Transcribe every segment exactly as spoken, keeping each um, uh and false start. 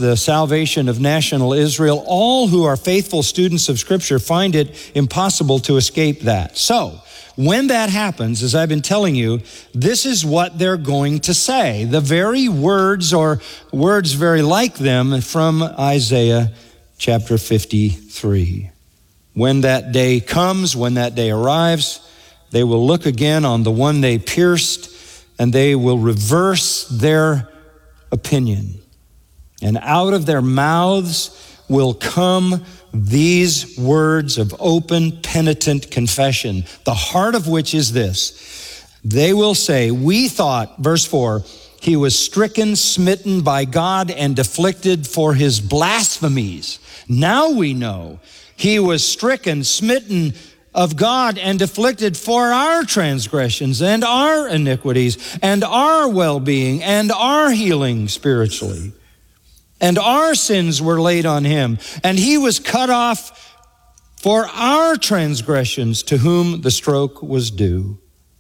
the salvation of national Israel. All who are faithful students of Scripture find it impossible to escape that. So, when that happens, as I've been telling you, this is what they're going to say. The very words or words very like them from Isaiah chapter fifty-three. When that day comes, when that day arrives, they will look again on the one they pierced, and they will reverse their opinion. And out of their mouths will come these words of open, penitent confession, the heart of which is this. They will say, we thought, verse four, he was stricken, smitten by God, and afflicted for his blasphemies. Now we know he was stricken, smitten of God, and afflicted for our transgressions and our iniquities and our well-being and our healing spiritually. And our sins were laid on him, and he was cut off for our transgressions, to whom the stroke was due.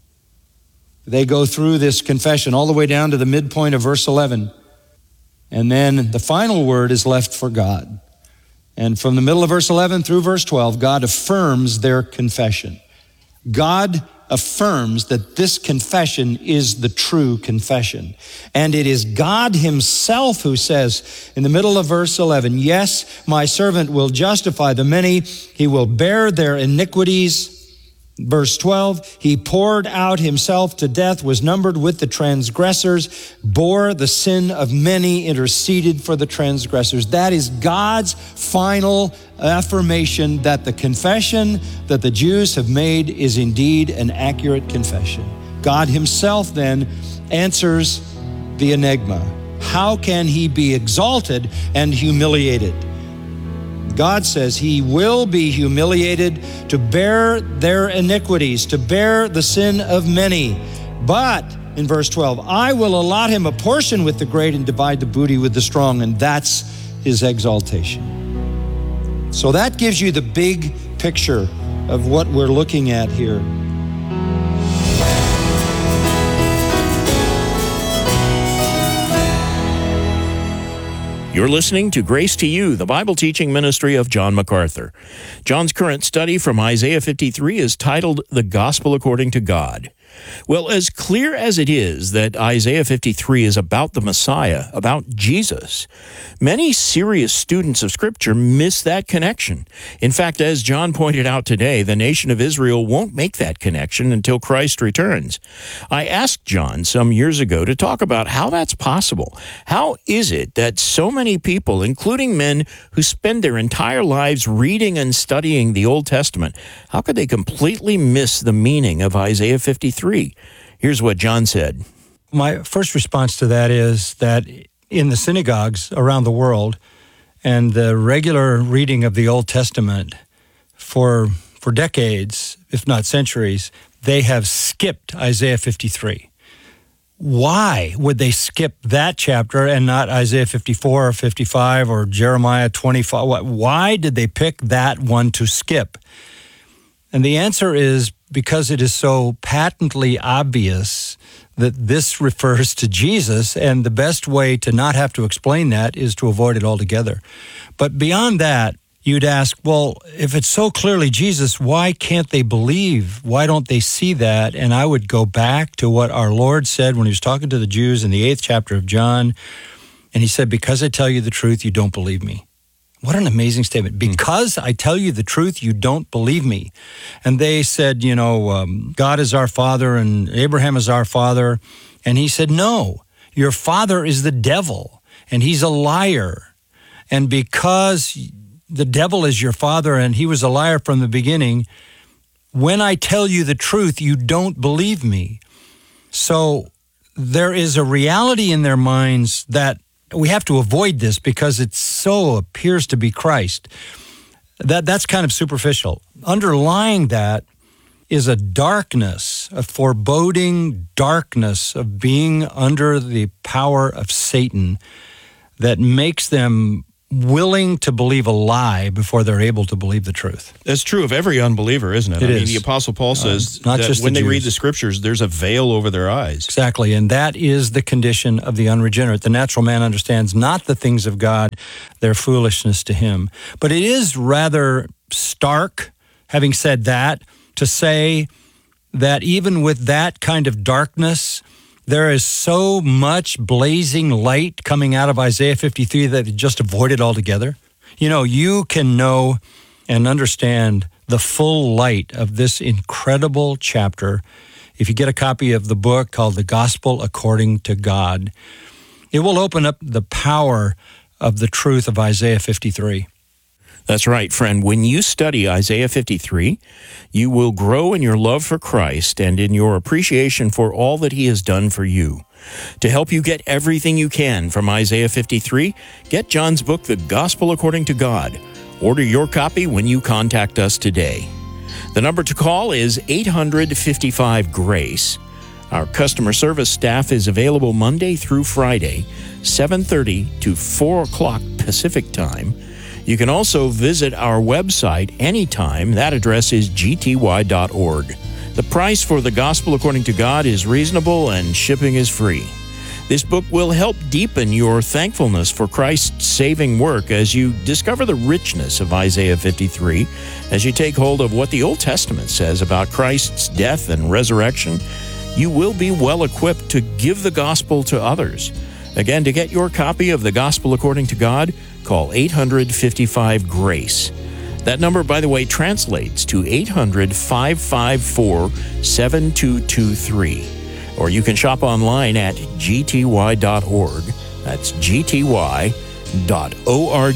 They go through this confession all the way down to the midpoint of verse eleven. And then the final word is left for God. And from the middle of verse eleven through verse twelve, God affirms their confession. God affirms that this confession is the true confession. And it is God himself who says in the middle of verse eleven, yes, my servant will justify the many. He will bear their iniquities. Verse twelve, he poured out himself to death, was numbered with the transgressors, bore the sin of many, interceded for the transgressors. That is God's final affirmation that the confession that the Jews have made is indeed an accurate confession. God himself then answers the enigma. How can he be exalted and humiliated? God says he will be humiliated to bear their iniquities, to bear the sin of many. But, in verse twelve, I will allot him a portion with the great and divide the booty with the strong, and that's his exaltation. So that gives you the big picture of what we're looking at here. You're listening to Grace to You, the Bible teaching ministry of John MacArthur. John's current study from Isaiah fifty-three is titled The Gospel According to God. Well, as clear as it is that Isaiah fifty-three is about the Messiah, about Jesus, many serious students of Scripture miss that connection. In fact, as John pointed out today, the nation of Israel won't make that connection until Christ returns. I asked John some years ago to talk about how that's possible. How is it that so many people, including men who spend their entire lives reading and studying the Old Testament, how could they completely miss the meaning of Isaiah fifty-three? Here's what John said. My first response to that is that in the synagogues around the world and the regular reading of the Old Testament for for decades, if not centuries, they have skipped Isaiah fifty-three. Why would they skip that chapter and not Isaiah fifty-four or fifty-five or Jeremiah twenty-five? Why did they pick that one to skip? And the answer is because it is so patently obvious that this refers to Jesus, and the best way to not have to explain that is to avoid it altogether. But beyond that, you'd ask, well, if it's so clearly Jesus, why can't they believe? Why don't they see that? And I would go back to what our Lord said when he was talking to the Jews in the eighth chapter of John, and he said, because I tell you the truth, you don't believe me. What an amazing statement. Because I tell you the truth, you don't believe me. And they said, you know, um, God is our father and Abraham is our father. And he said, no, your father is the devil and he's a liar. And because the devil is your father and he was a liar from the beginning, when I tell you the truth, you don't believe me. So there is a reality in their minds that we have to avoid this because it so appears to be Christ. That that's kind of superficial. Underlying that is a darkness, a foreboding darkness of being under the power of Satan that makes them willing to believe a lie before they're able to believe the truth. That's true of every unbeliever, isn't it? It I mean, is. the Apostle Paul says Uh, not that just when the they read Jews. the Scriptures, there's a veil over their eyes. Exactly, and that is the condition of the unregenerate. The natural man understands not the things of God, their foolishness to him. But it is rather stark, having said that, to say that even with that kind of darkness, there is so much blazing light coming out of Isaiah fifty-three that they just avoid it altogether. You know, you can know and understand the full light of this incredible chapter if you get a copy of the book called The Gospel According to God. It will open up the power of the truth of Isaiah fifty-three. That's right, friend. When you study Isaiah fifty-three, you will grow in your love for Christ and in your appreciation for all that he has done for you. To help you get everything you can from Isaiah fifty-three, get John's book, The Gospel According to God. Order your copy when you contact us today. The number to call is eight hundred fifty-five GRACE. Our customer service staff is available Monday through Friday, seven thirty to four o'clock Pacific Time. You can also visit our website anytime. That address is g t y dot org. The price for The Gospel According to God is reasonable and shipping is free. This book will help deepen your thankfulness for Christ's saving work as you discover the richness of Isaiah fifty-three, as you take hold of what the Old Testament says about Christ's death and resurrection. You will be well equipped to give the gospel to others. Again, to get your copy of The Gospel According to God, call eight hundred fifty-five GRACE. That number, by the way, translates to eight hundred, five five four, seven two two three. Or you can shop online at g t y dot org. That's g t y dot org.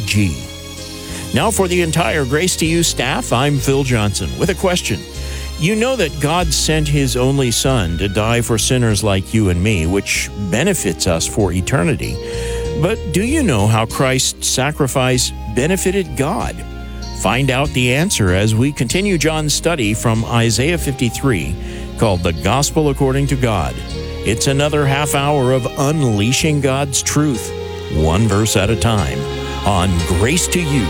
Now for the entire Grace to You staff, I'm Phil Johnson with a question. You know that God sent his only Son to die for sinners like you and me, which benefits us for eternity. But do you know how Christ's sacrifice benefited God? Find out the answer as we continue John's study from Isaiah fifty-three, called The Gospel According to God. It's another half hour of unleashing God's truth, one verse at a time, on Grace to You.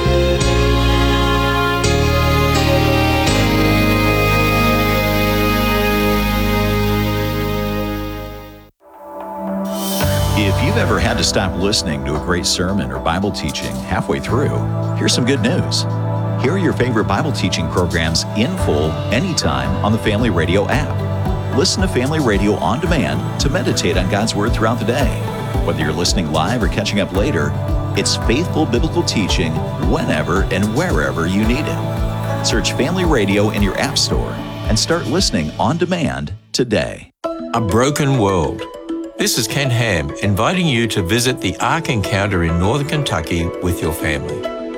If you've ever had to stop listening to a great sermon or Bible teaching halfway through, here's some good news. Hear your favorite Bible teaching programs in full anytime on the Family Radio app. Listen to Family Radio on demand to meditate on God's Word throughout the day. Whether you're listening live or catching up later, it's faithful biblical teaching whenever and wherever you need it. Search Family Radio in your app store and start listening on demand today. A broken world. This is Ken Ham inviting you to visit the Ark Encounter in Northern Kentucky with your family.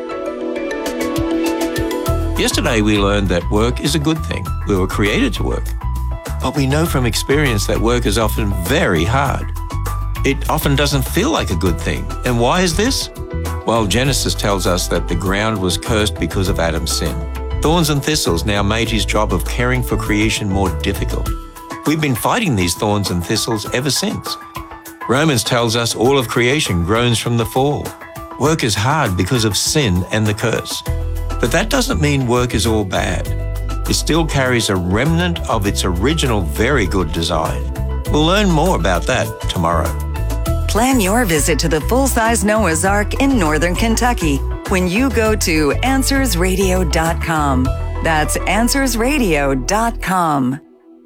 Yesterday we learned that work is a good thing. We were created to work. But we know from experience that work is often very hard. It often doesn't feel like a good thing. And why is this? Well, Genesis tells us that the ground was cursed because of Adam's sin. Thorns and thistles now made his job of caring for creation more difficult. We've been fighting these thorns and thistles ever since. Romans tells us all of creation groans from the fall. Work is hard because of sin and the curse. But that doesn't mean work is all bad. It still carries a remnant of its original very good design. We'll learn more about that tomorrow. Plan your visit to the full-size Noah's Ark in Northern Kentucky when you go to answers radio dot com. That's answers radio dot com.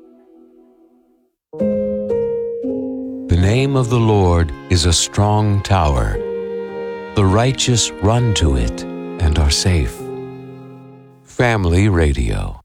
The name of the Lord is a strong tower. The righteous run to it and are safe. Family Radio.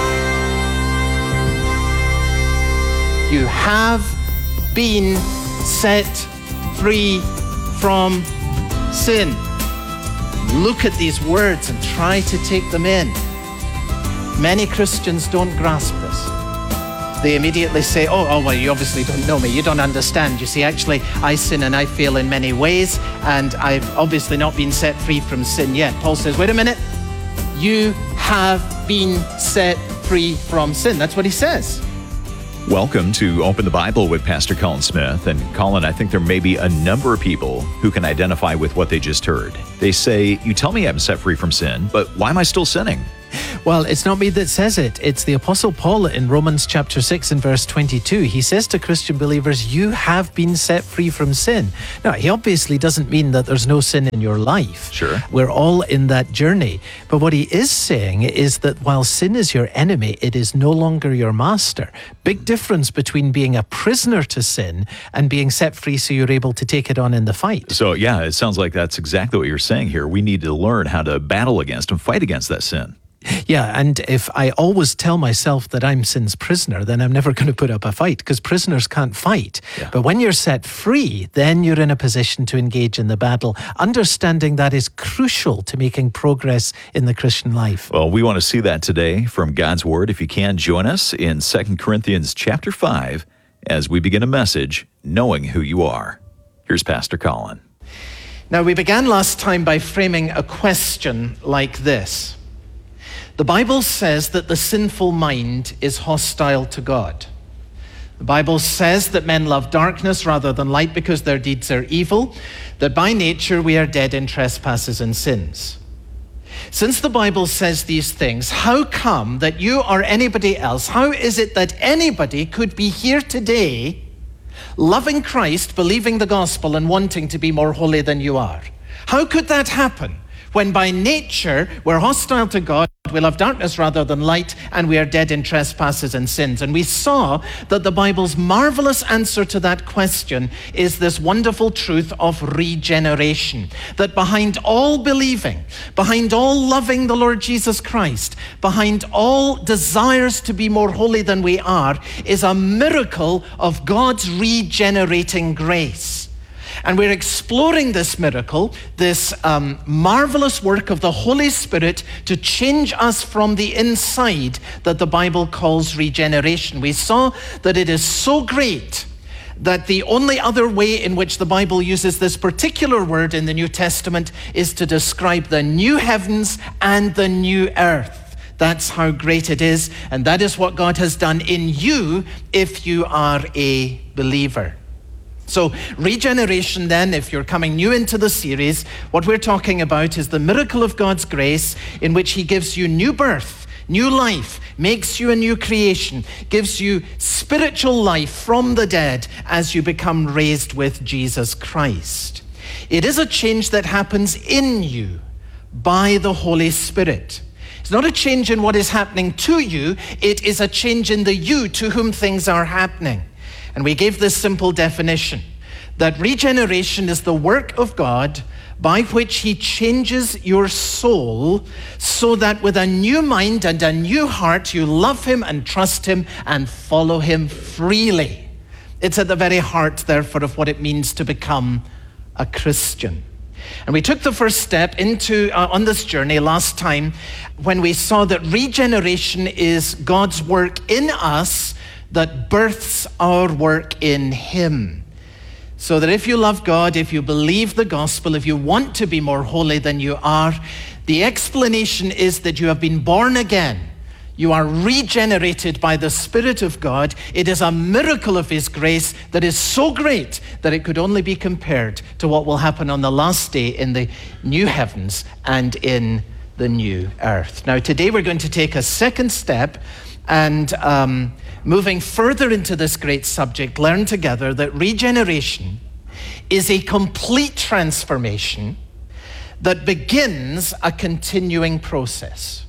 You have been set free from sin. Look at these words and try to take them in. Many Christians don't grasp this. They immediately say, oh, oh, well, you obviously don't know me. You don't understand. You see, actually, I sin and I fail in many ways, and I've obviously not been set free from sin yet. Paul says, wait a minute. You have been set free from sin. That's what he says. Welcome to Open the Bible with Pastor Colin Smith. And Colin, I think there may be a number of people who can identify with what they just heard. They say, you tell me I'm set free from sin, but why am I still sinning? Well, it's not me that says it. It's the Apostle Paul in Romans chapter six and verse twenty-two. He says to Christian believers, you have been set free from sin. Now, he obviously doesn't mean that there's no sin in your life. Sure. We're all in that journey. But what he is saying is that while sin is your enemy, it is no longer your master. Big difference between being a prisoner to sin and being set free so you're able to take it on in the fight. So, yeah, it sounds like that's exactly what you're saying here. We need to learn how to battle against and fight against that sin. Yeah, and if I always tell myself that I'm sin's prisoner, then I'm never going to put up a fight, because prisoners can't fight. Yeah. But when you're set free, then you're in a position to engage in the battle. Understanding that is crucial to making progress in the Christian life. Well, we want to see that today from God's Word. If you can, join us in Second Corinthians chapter five as we begin a message, Knowing Who You Are. Here's Pastor Colin. Now, we began last time by framing a question like this. The Bible says that the sinful mind is hostile to God. The Bible says that men love darkness rather than light because their deeds are evil, that by nature we are dead in trespasses and sins. Since the Bible says these things, how come that you or anybody else, how is it that anybody could be here today loving Christ, believing the gospel, and wanting to be more holy than you are? How could that happen when by nature we're hostile to God, we love darkness rather than light, and we are dead in trespasses and sins? And we saw that the Bible's marvelous answer to that question is this wonderful truth of regeneration. That behind all believing, behind all loving the Lord Jesus Christ, behind all desires to be more holy than we are, is a miracle of God's regenerating grace. And we're exploring this miracle, this um, marvelous work of the Holy Spirit to change us from the inside that the Bible calls regeneration. We saw that it is so great that the only other way in which the Bible uses this particular word in the New Testament is to describe the new heavens and the new earth. That's how great it is, and that is what God has done in you if you are a believer. So regeneration then, if you're coming new into the series, what we're talking about is the miracle of God's grace in which he gives you new birth, new life, makes you a new creation, gives you spiritual life from the dead as you become raised with Jesus Christ. It is a change that happens in you by the Holy Spirit. It's not a change in what is happening to you, it is a change in the you to whom things are happening. And we gave this simple definition, that regeneration is the work of God by which he changes your soul so that with a new mind and a new heart, you love him and trust him and follow him freely. It's at the very heart, therefore, of what it means to become a Christian. And we took the first step into uh, on this journey last time when we saw that regeneration is God's work in us that births our work in him. So that if you love God, if you believe the gospel, if you want to be more holy than you are, the explanation is that you have been born again. You are regenerated by the Spirit of God. It is a miracle of his grace that is so great that it could only be compared to what will happen on the last day in the new heavens and in the new earth. Now, today we're going to take a second step and um, moving further into this great subject, learn together that regeneration is a complete transformation that begins a continuing process.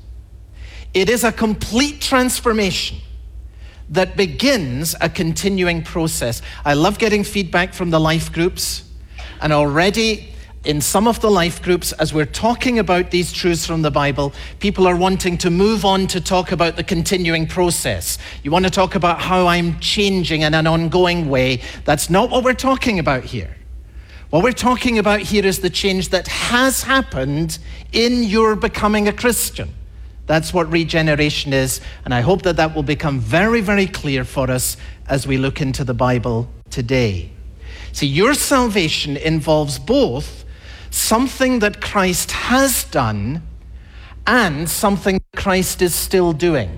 It is a complete transformation that begins a continuing process. I love getting feedback from the life groups, and already in some of the life groups, as we're talking about these truths from the Bible, people are wanting to move on to talk about the continuing process. You want to talk about how I'm changing in an ongoing way. That's not what we're talking about here. What we're talking about here is the change that has happened in your becoming a Christian. That's what regeneration is, and I hope that that will become very, very clear for us as we look into the Bible today. See, your salvation involves both something that Christ has done and something Christ is still doing.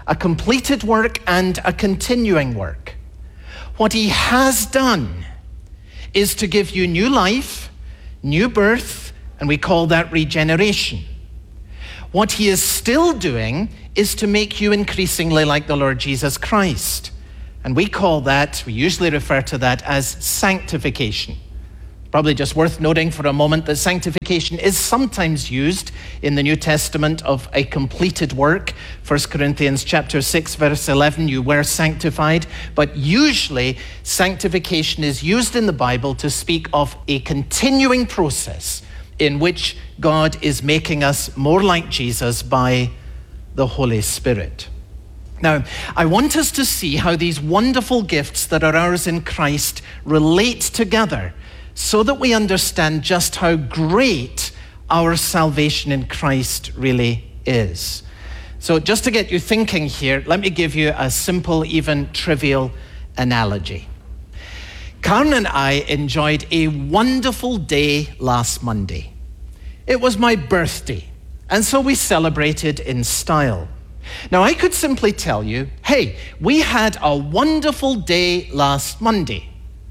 a completed work and a continuing work. What he has done is to give you new life, new birth, and we call that regeneration. What he is still doing is to make you increasingly like the Lord Jesus Christ. And we call that, we usually refer to that as sanctification. Probably just worth noting for a moment that sanctification is sometimes used in the New Testament of a completed work. First Corinthians chapter six, verse eleven, you were sanctified. But usually sanctification is used in the Bible to speak of a continuing process in which God is making us more like Jesus by the Holy Spirit. Now, I want us to see how these wonderful gifts that are ours in Christ relate together, so that we understand just how great our salvation in Christ really is. So just to get you thinking here, let me give you a simple, even trivial analogy. Karen and I enjoyed a wonderful day last Monday. It was my birthday, and so we celebrated in style. Now, I could simply tell you, hey, we had a wonderful day last Monday.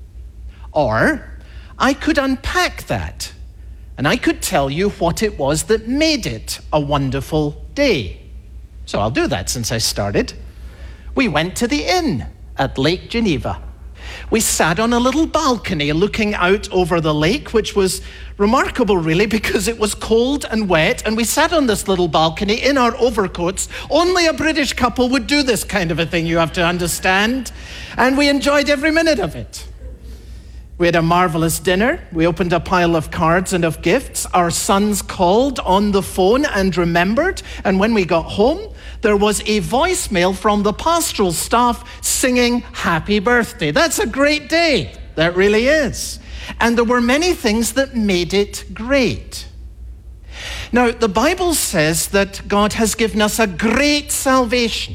Or I could unpack that, and I could tell you what it was that made it a wonderful day. So I'll do that since I started. We went to the inn at Lake Geneva. We sat on a little balcony looking out over the lake, which was remarkable really because it was cold and wet, and we sat on this little balcony in our overcoats. Only a British couple would do this kind of a thing, you have to understand. And we enjoyed every minute of it. We had a marvelous dinner. We opened a pile of cards and of gifts. Our sons called on the phone and remembered. And when we got home, there was a voicemail from the pastoral staff singing happy birthday. That's a great day. That really is. And there were many things that made it great. Now, the Bible says that God has given us a great salvation.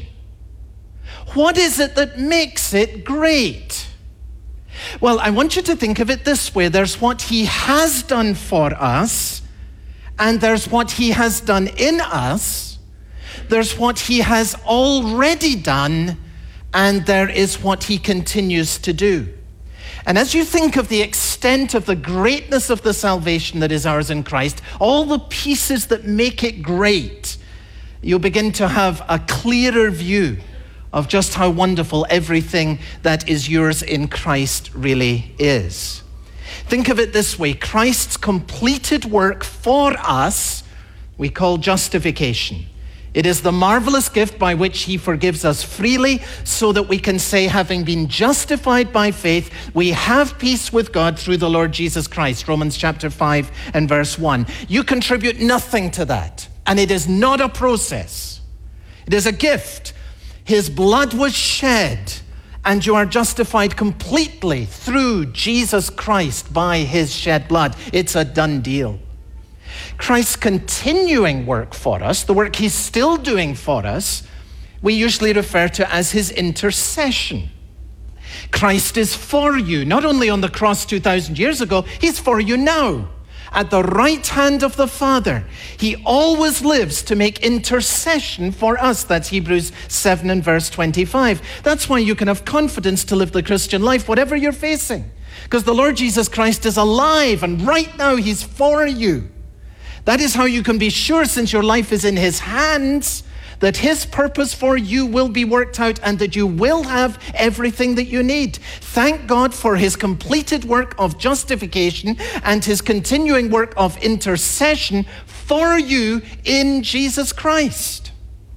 What is it that makes it great? Well, I want you to think of it this way. There's what he has done for us, and there's what he has done in us. There's what he has already done, and there is what he continues to do. And as you think of the extent of the greatness of the salvation that is ours in Christ, all the pieces that make it great, you'll begin to have a clearer view of just how wonderful everything that is yours in Christ really is. Think of it this way. Christ's completed work for us, we call justification. It is the marvelous gift by which he forgives us freely so that we can say, having been justified by faith, we have peace with God through the Lord Jesus Christ. Romans chapter five and verse one. You contribute nothing to that, and it is not a process. It is a gift. His blood was shed, and you are justified completely through Jesus Christ by his shed blood. It's a done deal. Christ's continuing work for us, the work he's still doing for us, we usually refer to as his intercession. Christ is for you, not only on the cross two thousand years ago, he's for you now. At the right hand of the Father, he always lives to make intercession for us. That's Hebrews seven and verse twenty-five. That's why you can have confidence to live the Christian life, whatever you're facing. Because the Lord Jesus Christ is alive, and right now he's for you. That is how you can be sure, since your life is in his hands, that his purpose for you will be worked out and that you will have everything that you need. Thank God for his completed work of justification and his continuing work of intercession for you in Jesus Christ.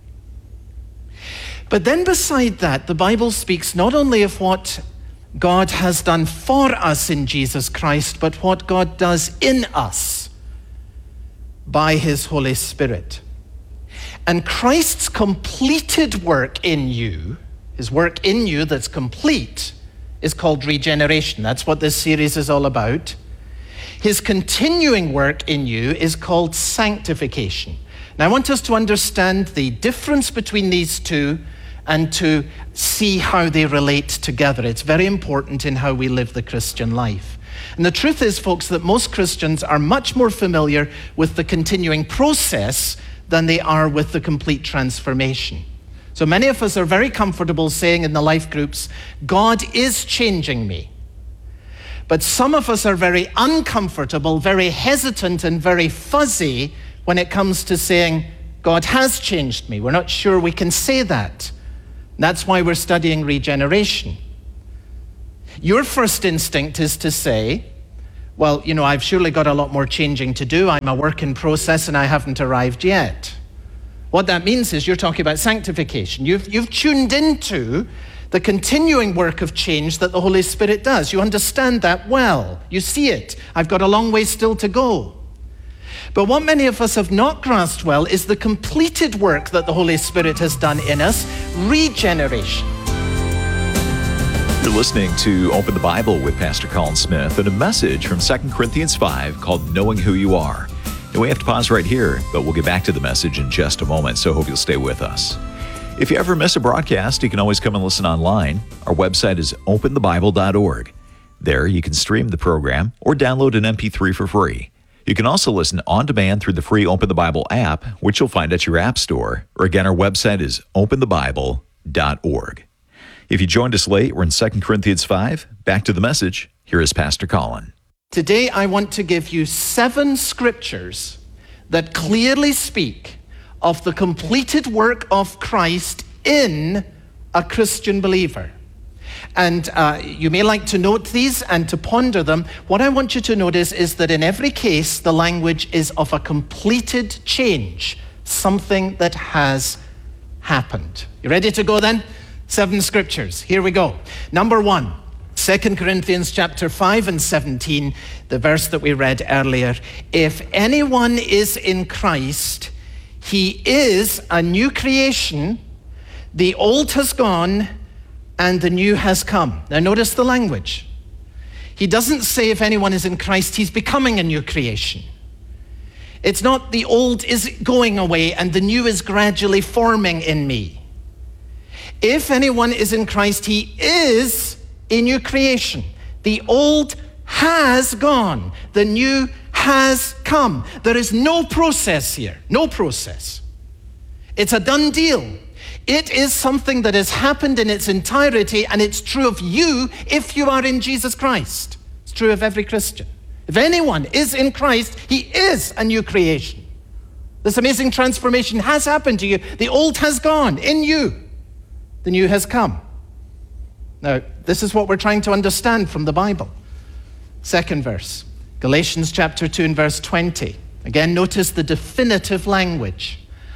But then beside that, the Bible speaks not only of what God has done for us in Jesus Christ, but what God does in us by his Holy Spirit. And Christ's completed work in you, his work in you that's complete, is called regeneration. That's what this series is all about. His continuing work in you is called sanctification. Now I want us to understand the difference between these two and to see how they relate together. It's very important in how we live the Christian life. And the truth is, folks, that most Christians are much more familiar with the continuing process than they are with the complete transformation. So many of us are very comfortable saying in the life groups, God is changing me. But some of us are very uncomfortable, very hesitant, and very fuzzy when it comes to saying, God has changed me. We're not sure we can say that. That's why we're studying regeneration. Your first instinct is to say, well, you know, I've surely got a lot more changing to do. I'm a work in process and I haven't arrived yet. What that means is you're talking about sanctification. You've, you've tuned into the continuing work of change that the Holy Spirit does. You understand that well. You see it. I've got a long way still to go. But what many of us have not grasped well is the completed work that the Holy Spirit has done in us, regeneration. You're listening to Open the Bible with Pastor Colin Smith and a message from Second Corinthians five called Knowing Who You Are. And we have to pause right here, but we'll get back to the message in just a moment, so hope you'll stay with us. If you ever miss a broadcast, you can always come and listen online. Our website is open the bible dot org. There you can stream the program or download an M P three for free. You can also listen on demand through the free Open the Bible app, which you'll find at your app store. Or again, our website is open the bible dot org. If you joined us late, we're in Second Corinthians five. Back to the message. Here is Pastor Colin. Today, I want to give you seven scriptures that clearly speak of the completed work of Christ in a Christian believer. And uh, you may like to note these and to ponder them. What I want you to notice is that in every case, the language is of a completed change, something that has happened. You ready to go then? Seven scriptures. Here we go. Number one. Second Corinthians chapter five and seventeen, the verse that we read earlier. If anyone is in Christ, he is a new creation. The old has gone and the new has come. Now notice the language. He doesn't say if anyone is in Christ, he's becoming a new creation. It's not the old is going away and the new is gradually forming in me. If anyone is in Christ, he is a new creation. The old has gone. The new has come. There is no process here. No process. It's a done deal. It is something that has happened in its entirety, and it's true of you if you are in Jesus Christ. It's true of every Christian. If anyone is in Christ, he is a new creation. This amazing transformation has happened to you. The old has gone in you. The new has come. Now, this is what we're trying to understand from the Bible. Second verse, Galatians chapter two and verse twenty. Again, notice the definitive language.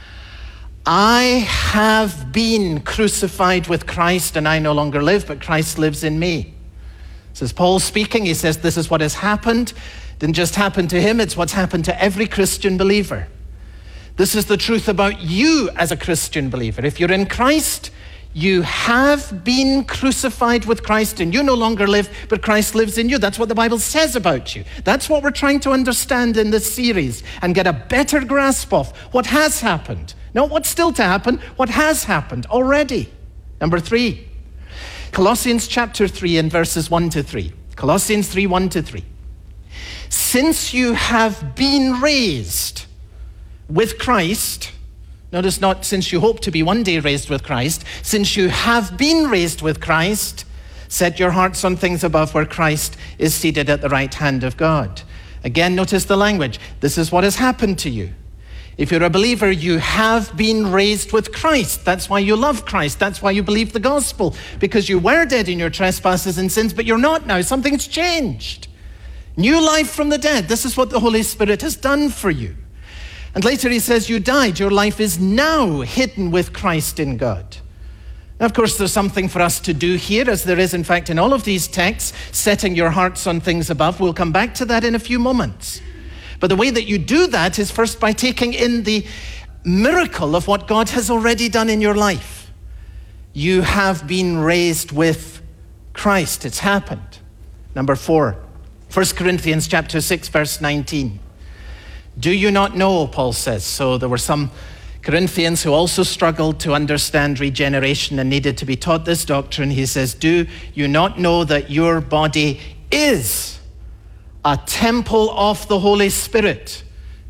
I have been crucified with Christ, and I no longer live, but Christ lives in me. This is Paul speaking. He says this is what has happened. It didn't just happen to him, it's what's happened to every Christian believer. This is the truth about you as a Christian believer. If you're in Christ, you have been crucified with Christ and you no longer live, but Christ lives in you. That's what the Bible says about you. That's what we're trying to understand in this series and get a better grasp of what has happened. Not what's still to happen, what has happened already. Number three, Colossians chapter three and verses one to three. Colossians three, one to three. Since you have been raised with Christ, notice not since you hope to be one day raised with Christ, since you have been raised with Christ, set your hearts on things above where Christ is seated at the right hand of God. Again, notice the language. This is what has happened to you. If you're a believer, you have been raised with Christ. That's why you love Christ. That's why you believe the gospel, because you were dead in your trespasses and sins, but you're not now. Something's changed. New life from the dead. This is what the Holy Spirit has done for you. And later he says, you died. Your life is now hidden with Christ in God. Now, of course, there's something for us to do here, as there is, in fact, in all of these texts, setting your hearts on things above. We'll come back to that in a few moments. But the way that you do that is first by taking in the miracle of what God has already done in your life. You have been raised with Christ. It's happened. Number four, First Corinthians chapter six, verse nineteen. Do you not know, Paul says. So there were some Corinthians who also struggled to understand regeneration and needed to be taught this doctrine. He says, do you not know that your body is a temple of the Holy Spirit?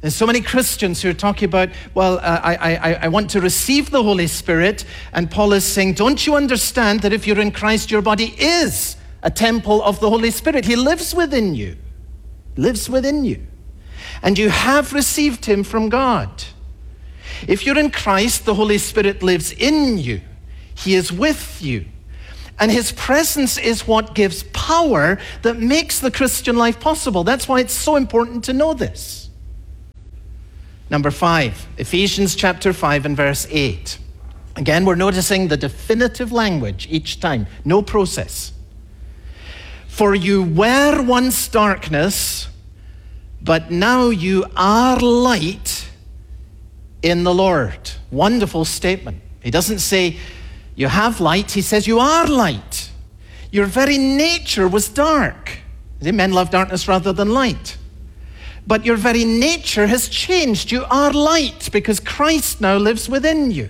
There's so many Christians who are talking about, well, uh, I, I, I want to receive the Holy Spirit. And Paul is saying, don't you understand that if you're in Christ, your body is a temple of the Holy Spirit? He lives within you, lives within you. And you have received him from God. If you're in Christ, the Holy Spirit lives in you. He is with you. And his presence is what gives power that makes the Christian life possible. That's why it's so important to know this. Number five, Ephesians chapter five and verse eight. Again, we're noticing the definitive language each time. No process. For you were once darkness, but now you are light in the Lord. Wonderful statement. He doesn't say you have light. He says you are light. Your very nature was dark. Men love darkness rather than light. But your very nature has changed. You are light because Christ now lives within you.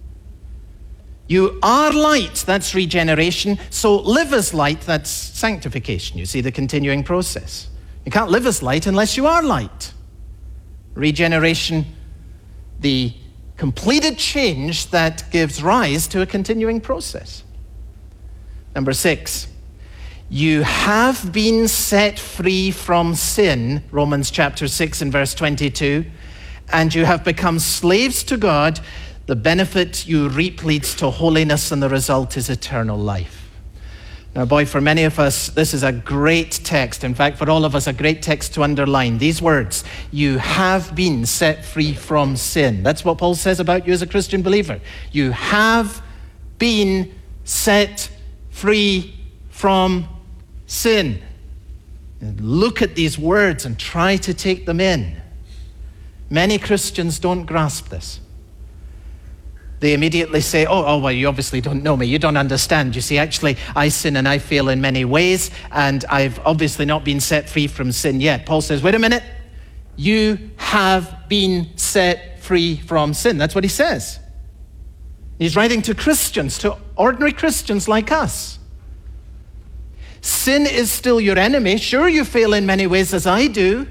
You are light, that's regeneration. So live as light, that's sanctification. You see the continuing process. You can't live as light unless you are light. Regeneration, the completed change that gives rise to a continuing process. Number six. You have been set free from sin, Romans chapter six and verse twenty-two, and you have become slaves to God. The benefit you reap leads to holiness, and the result is eternal life. Now, boy, for many of us, this is a great text. In fact, for all of us, a great text to underline. These words, you have been set free from sin. That's what Paul says about you as a Christian believer. You have been set free from sin. And look at these words and try to take them in. Many Christians don't grasp this. They immediately say, oh, oh, well, you obviously don't know me. You don't understand. You see, actually, I sin and I fail in many ways, and I've obviously not been set free from sin yet. Paul says, wait a minute. You have been set free from sin. That's what he says. He's writing to Christians, to ordinary Christians like us. Sin is still your enemy. Sure, you fail in many ways as I do.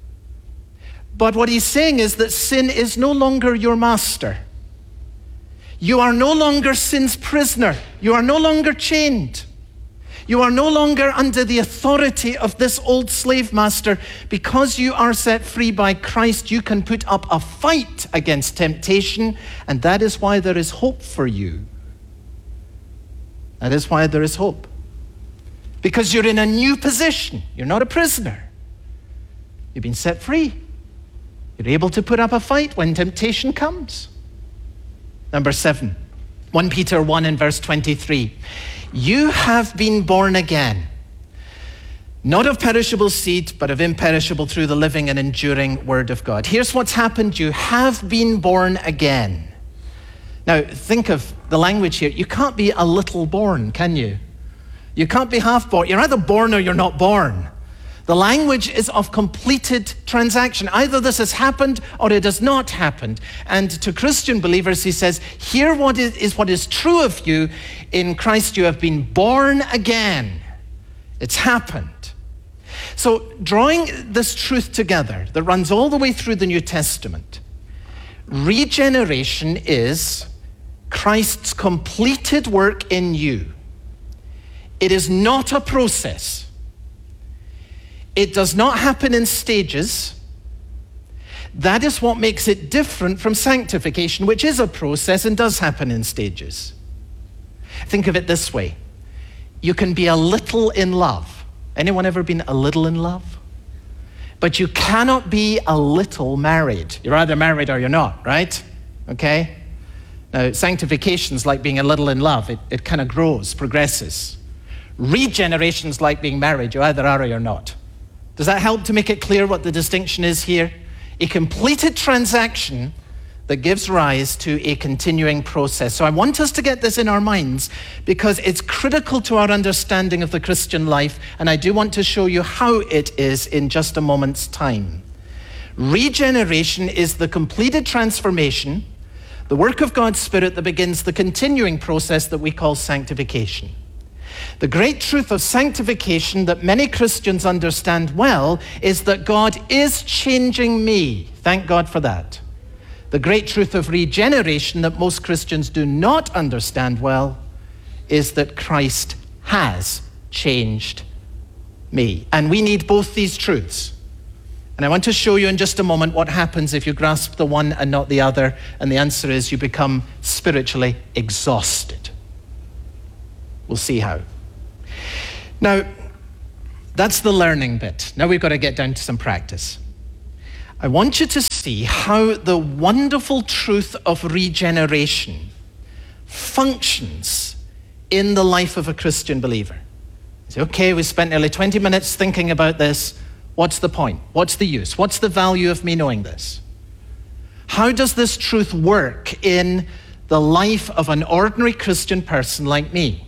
But what he's saying is that sin is no longer your master. You are no longer sin's prisoner. You are no longer chained. You are no longer under the authority of this old slave master. Because you are set free by Christ, you can put up a fight against temptation, and that is why there is hope for you. That is why there is hope. Because you're in a new position. You're not a prisoner. You've been set free. You're able to put up a fight when temptation comes. Number seven, First Peter one and verse twenty-three. You have been born again, not of perishable seed, but of imperishable through the living and enduring word of God. Here's what's happened. You have been born again. Now, think of the language here. You can't be a little born, can you? You can't be half born. You're either born or you're not born. The language is of completed transaction. Either this has happened or it has not happened. And to Christian believers, he says, here what is, is what is true of you. In Christ you have been born again. It's happened. So drawing this truth together that runs all the way through the New Testament, regeneration is Christ's completed work in you. It is not a process. It does not happen in stages. That is what makes it different from sanctification, which is a process and does happen in stages. Think of it this way. You can be a little in love. Anyone ever been a little in love? But you cannot be a little married. You're either married or you're not, right? Okay? Now, sanctification's like being a little in love. It, it kind of grows, progresses. Regeneration's like being married. You either are or you're not. Does that help to make it clear what the distinction is here? A completed transaction that gives rise to a continuing process. So I want us to get this in our minds because it's critical to our understanding of the Christian life, and I do want to show you how it is in just a moment's time. Regeneration is the completed transformation, the work of God's Spirit that begins the continuing process that we call sanctification. The great truth of sanctification that many Christians understand well is that God is changing me. Thank God for that. The great truth of regeneration that most Christians do not understand well is that Christ has changed me. And we need both these truths. And I want to show you in just a moment what happens if you grasp the one and not the other. And the answer is you become spiritually exhausted. We'll see how. Now, that's the learning bit. Now we've got to get down to some practice. I want you to see how the wonderful truth of regeneration functions in the life of a Christian believer. You say, okay, we spent nearly twenty minutes thinking about this. What's the point? What's the use? What's the value of me knowing this? How does this truth work in the life of an ordinary Christian person like me?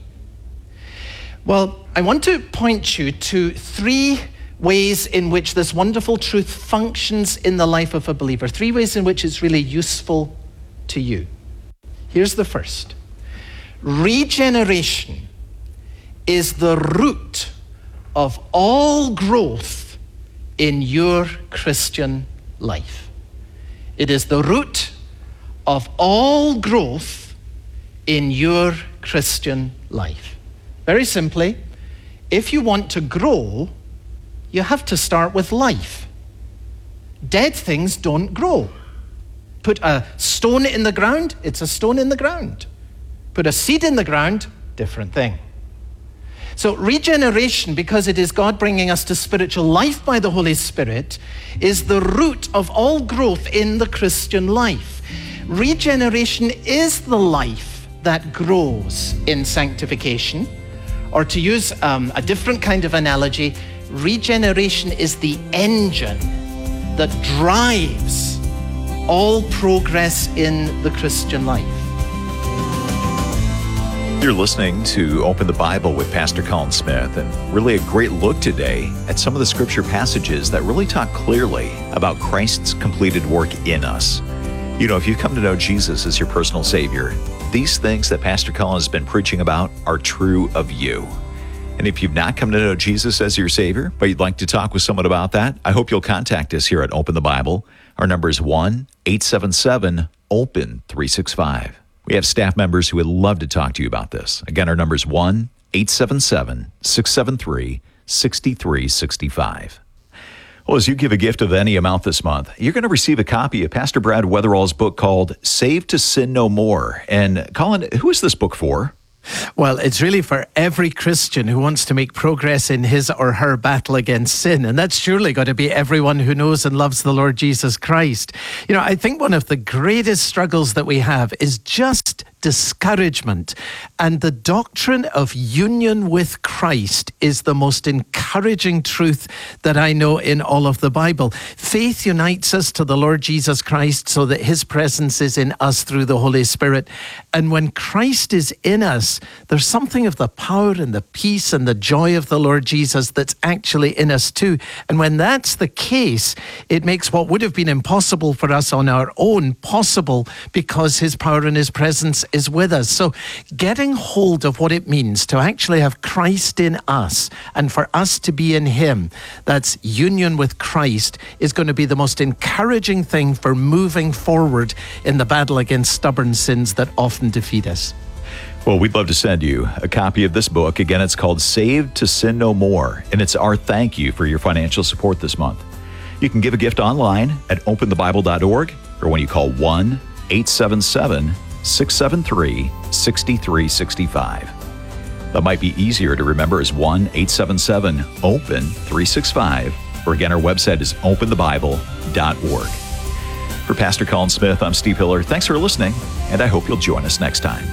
Well, I want to point you to three ways in which this wonderful truth functions in the life of a believer. Three ways in which it's really useful to you. Here's the first. Regeneration is the root of all growth in your Christian life. It is the root of all growth in your Christian life. Very simply, if you want to grow, you have to start with life. Dead things don't grow. Put a stone in the ground, it's a stone in the ground. Put a seed in the ground, different thing. So regeneration, because it is God bringing us to spiritual life by the Holy Spirit, is the root of all growth in the Christian life. Regeneration is the life that grows in sanctification. Or to use um, a different kind of analogy, regeneration is the engine that drives all progress in the Christian life. You're listening to Open the Bible with Pastor Colin Smith, and really a great look today at some of the scripture passages that really talk clearly about Christ's completed work in us. You know, if you come to know Jesus as your personal Savior, these things that Pastor Colin has been preaching about are true of you. And if you've not come to know Jesus as your Savior, but you'd like to talk with someone about that, I hope you'll contact us here at Open the Bible. Our number is one eight seven seven open three six five. We have staff members who would love to talk to you about this. Again, our number is one eight seven seven six seven three six three six five. Well, as you give a gift of any amount this month, you're going to receive a copy of Pastor Brad Weatherall's book called Saved to Sin No More. And Colin, who is this book for? Well, it's really for every Christian who wants to make progress in his or her battle against sin. And that's surely got to be everyone who knows and loves the Lord Jesus Christ. You know, I think one of the greatest struggles that we have is just discouragement. And the doctrine of union with Christ is the most encouraging truth that I know in all of the Bible. Faith unites us to the Lord Jesus Christ so that his presence is in us through the Holy Spirit. And when Christ is in us, there's something of the power and the peace and the joy of the Lord Jesus that's actually in us too. And when that's the case, it makes what would have been impossible for us on our own possible because his power and his presence is with us. So getting hold of what it means to actually have Christ in us and for us to be in him, that's union with Christ, is going to be the most encouraging thing for moving forward in the battle against stubborn sins that often defeat us. Well, we'd love to send you a copy of this book. Again, it's called Saved to Sin No More, and it's our thank you for your financial support this month. You can give a gift online at open the bible dot org or when you call one eight seven seven six seven three six three six five. That might be easier to remember as one eight seven seven open three six five, or again, our website is open the bible dot org. For Pastor Colin Smith, I'm Steve Hiller. Thanks for listening, and I hope you'll join us next time.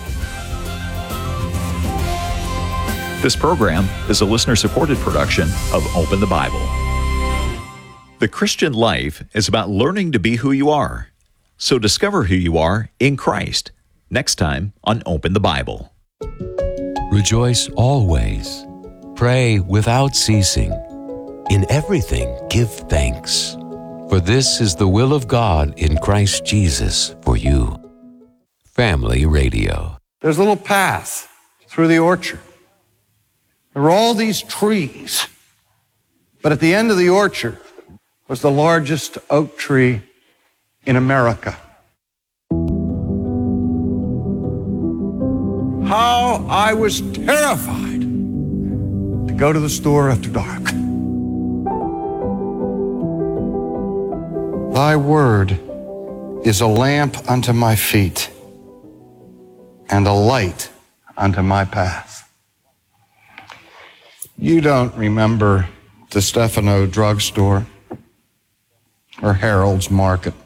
This program is a listener-supported production of Open the Bible. The Christian life is about learning to be who you are. So discover who you are in Christ. Next time on Open the Bible. Rejoice always. Pray without ceasing. In everything give thanks. For this is the will of God in Christ Jesus for you. Family Radio. There's a little path through the orchard. There were all these trees, but at the end of the orchard was the largest oak tree in America. How I was terrified to go to the store after dark. Thy word is a lamp unto my feet and a light unto my path. You don't remember the Stefano drugstore or Harold's Market.